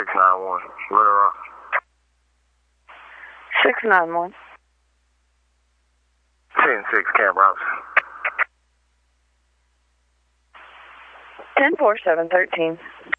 691. Little Rock. 691. 10-6, Camp Robinson. 10-4, 713.